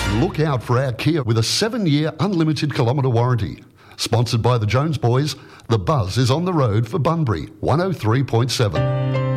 Look out for our Kia with a 7-year unlimited kilometre warranty. Sponsored by the Jones Boys, the buzz is on the road for Bunbury, 103.7.